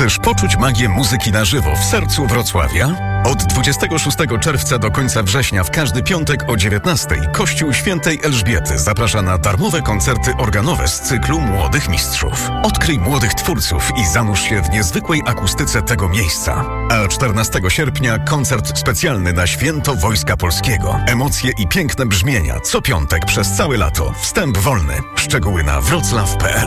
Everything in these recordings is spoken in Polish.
Chcesz poczuć magię muzyki na żywo w sercu Wrocławia? Od 26 czerwca do końca września w każdy piątek o 19:00 Kościół Świętej Elżbiety zaprasza na darmowe koncerty organowe z cyklu Młodych Mistrzów. Odkryj młodych twórców i zanurz się w niezwykłej akustyce tego miejsca. A 14 sierpnia koncert specjalny na Święto Wojska Polskiego. Emocje i piękne brzmienia co piątek przez całe lato. Wstęp wolny. Szczegóły na wroclaw.pl.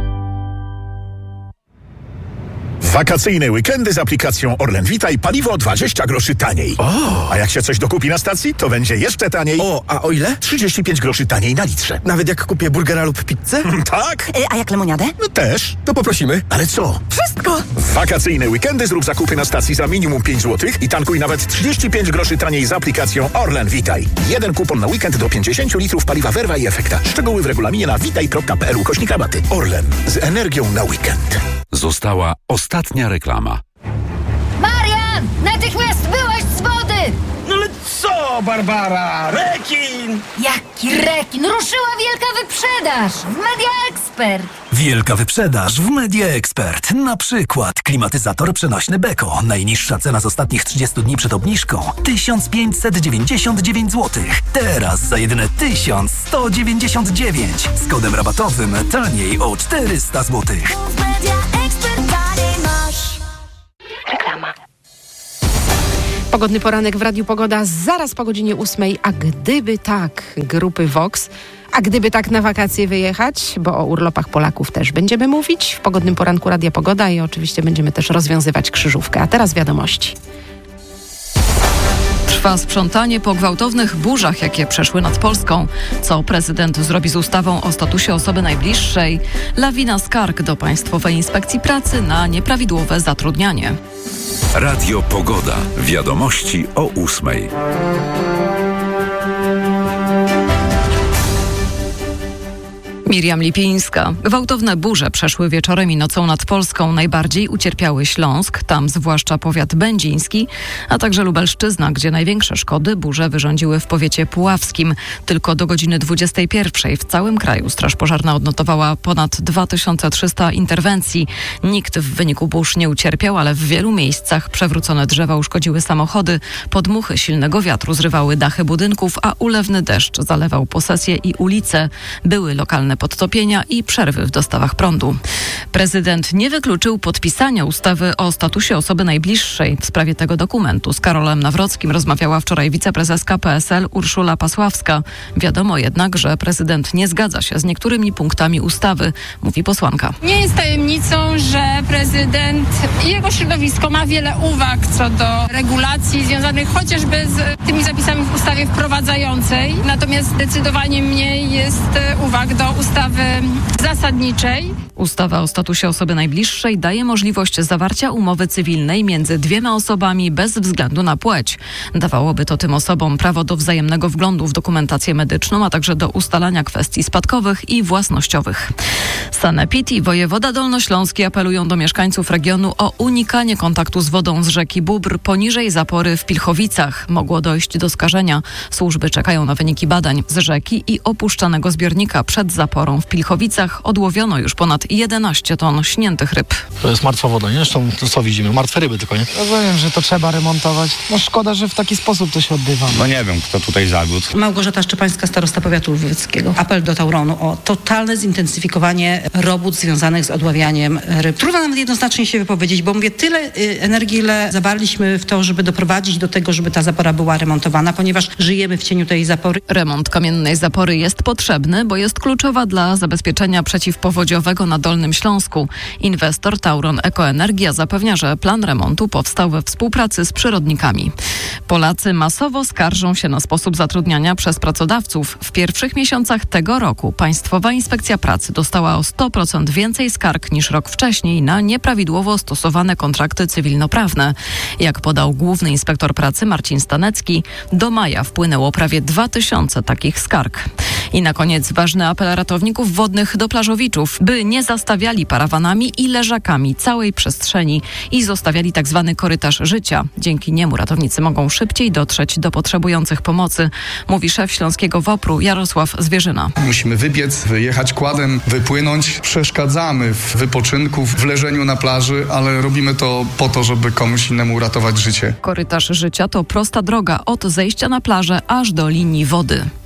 Wakacyjne weekendy z aplikacją Orlen Vitaj, paliwo 20 groszy taniej. O! A jak się coś dokupi na stacji, to będzie jeszcze taniej. O, a o ile? 35 groszy taniej na litrze. Nawet jak kupię burgera lub pizzę? Tak? A jak lemoniadę? No też. To poprosimy. Ale co? Wszystko! W wakacyjne weekendy zrób zakupy na stacji za minimum 5 zł i tankuj nawet 35 groszy taniej z aplikacją Orlen Vitaj. Jeden kupon na weekend do 50 litrów paliwa Verva i Efekta. Szczegóły w regulaminie na vitaj.pl/rabaty. Orlen. Z energią na weekend. Została ostatnia reklama. Marian! Natychmiast wyłaź z wody! No ale co, Barbara? Rekin! Jaki rekin! Ruszyła wielka wyprzedaż w Media Expert! Wielka wyprzedaż w Media Expert. Na przykład klimatyzator przenośny Beko. Najniższa cena z ostatnich 30 dni przed obniżką 1599 zł. Teraz za jedyne 1199. Z kodem rabatowym taniej o 400 zł. Reklama. Pogodny poranek w Radiu Pogoda zaraz po godzinie 8. A gdyby tak, grupy Vox, a gdyby tak na wakacje wyjechać, bo o urlopach Polaków też będziemy mówić w pogodnym poranku Radia Pogoda i oczywiście będziemy też rozwiązywać krzyżówkę. A teraz wiadomości. Trwa sprzątanie po gwałtownych burzach, jakie przeszły nad Polską. Co prezydent zrobi z ustawą o statusie osoby najbliższej? Lawina skarg do Państwowej Inspekcji Pracy na nieprawidłowe zatrudnianie. Radio Pogoda. Wiadomości o 8:00. Miriam Lipińska. Gwałtowne burze przeszły wieczorem i nocą nad Polską. Najbardziej ucierpiały Śląsk, tam zwłaszcza powiat będziński, a także Lubelszczyzna, gdzie największe szkody burze wyrządziły w powiecie puławskim. Tylko do godziny 21:00 w całym kraju Straż Pożarna odnotowała ponad 2300 interwencji. Nikt w wyniku burz nie ucierpiał, ale w wielu miejscach przewrócone drzewa uszkodziły samochody, podmuchy silnego wiatru zrywały dachy budynków, a ulewny deszcz zalewał posesje i ulice. Były lokalne podtopienia i przerwy w dostawach prądu. Prezydent nie wykluczył podpisania ustawy o statusie osoby najbliższej. W sprawie tego dokumentu z Karolem Nawrockim rozmawiała wczoraj wiceprezeska PSL Urszula Pasławska. Wiadomo jednak, że prezydent nie zgadza się z niektórymi punktami ustawy, mówi posłanka. Nie jest tajemnicą, że prezydent i jego środowisko ma wiele uwag co do regulacji związanych chociażby z tymi zapisami w ustawie wprowadzającej. Natomiast zdecydowanie mniej jest uwag do ustawy zasadniczej. Ustawa o statusie osoby najbliższej daje możliwość zawarcia umowy cywilnej między dwiema osobami bez względu na płeć. Dawałoby to tym osobom prawo do wzajemnego wglądu w dokumentację medyczną, a także do ustalania kwestii spadkowych i własnościowych. Sanepid i wojewoda dolnośląski apelują do mieszkańców regionu o unikanie kontaktu z wodą z rzeki Bóbr poniżej zapory w Pilchowicach. Mogło dojść do skażenia. Służby czekają na wyniki badań z rzeki i opuszczanego zbiornika przed zaporą w Pilchowicach. Odłowiono już ponad 11 ton śniętych ryb. To jest martwa woda, nie? Zresztą to co widzimy? Martwe ryby tylko, nie? Rozumiem, że to trzeba remontować. No szkoda, że w taki sposób to się odbywa. No nie wiem, kto tutaj zawiódł. Małgorzata Szczepańska, starosta powiatu lwowickiego. Apel do Tauronu o totalne zintensyfikowanie robót związanych z odławianiem ryb. Trudno nawet jednoznacznie się wypowiedzieć, bo mówię, tyle energii, ile zawarliśmy w to, żeby doprowadzić do tego, żeby ta zapora była remontowana, ponieważ żyjemy w cieniu tej zapory. Remont kamiennej zapory jest potrzebny, bo jest kluczowa dla zabezpieczenia przeciwpowodziowego na Dolnym Śląsku. Inwestor Tauron Ekoenergia zapewnia, że plan remontu powstał we współpracy z przyrodnikami. Polacy masowo skarżą się na sposób zatrudniania przez pracodawców. W pierwszych miesiącach tego roku Państwowa Inspekcja Pracy dostała o 100% więcej skarg niż rok wcześniej na nieprawidłowo stosowane kontrakty cywilnoprawne. Jak podał główny inspektor pracy Marcin Stanecki, do maja wpłynęło prawie 2000 takich skarg. I na koniec ważny apel ratowników wodnych do plażowiczów, by nie zastawiali parawanami i leżakami całej przestrzeni i zostawiali tzw. korytarz życia. Dzięki niemu ratownicy mogą szybciej dotrzeć do potrzebujących pomocy, mówi szef śląskiego WOPR-u Jarosław Zwierzyna. Musimy wybiec, wyjechać kładem, wypłynąć bądź przeszkadzamy w wypoczynku, w leżeniu na plaży, ale robimy to po to, żeby komuś innemu uratować życie. Korytarz życia to prosta droga od zejścia na plażę aż do linii wody.